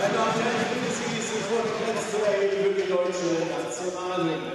Meine Damen und Herren, ich bitte Sie sofort Platz zu erheben für die deutsche Nationalhymne.